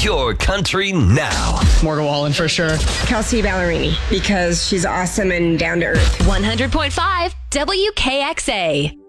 your country now. Morgan Wallen for sure. Kelsey Ballerini, because she's awesome and down to earth. 100.5 WKXA.